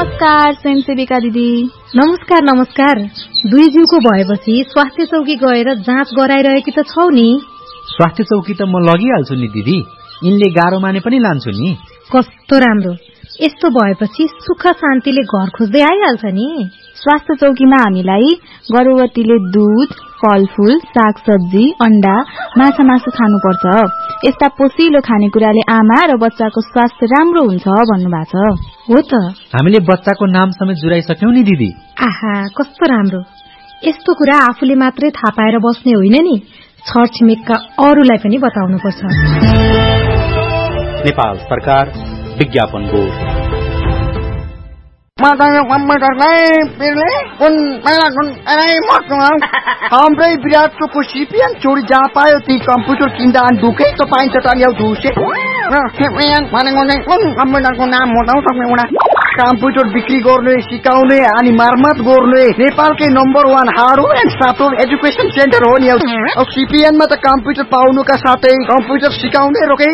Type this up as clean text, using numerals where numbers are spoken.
नमस्कार स्वयंसेविका दिदी। नमस्कार नमस्कार। दुई जिउको भएपछि स्वास्थ्य चौकी गएर जाँच गराइरहेकी त छौ नि? स्वास्थ्य चौकी त म लगिहाल्छु नि दिदी, यिनले गाह्रो माने पनि लान्छु नि। कस्तो राम्रो, यस्तो भएपछि सुख शान्तिले घर खोज्दै आइहाल्छ नि। स्वास्थ्य चौकीमा हामीलाई गर्भवतीले दूध, फलफूल, सागसब्जी, अण्डा, माछा मासु खानुपर्छ। यस्ता पोषिलो खानेकुराले आमा र बच्चाको स्वास्थ्य राम्रो हुन्छ भन्नुभएको छ। हो त, हामीले बच्चाको नाम समेत जुराइसक्यौं नि दिदी। आहा कस्तो राम्रो। यस्तो कुरा आफूले मात्रै थाहा पाएर बस्ने होइन नि, छरछिमेकका अरूलाई पनि बताउनुपर्छ। नेपाल सरकार विज्ञापन बोर्ड। हाम्रै विराटको सिपिएन चोरी जहाँ पायो ती कम्प्युटर किन्दा अनि ढुकै त पाइन्छ त नि धुसे कम्प्युटरको नाम बताउँछ। कम्प्युटर बिक्री गर्ने, सिकाउने अनि मर्मत गर्ने नेपालकै number 1 hardware and software education centre हो नि। सिपिएनमा त कम्प्युटर पाउनुका साथै कम्प्युटर सिकाउने रोके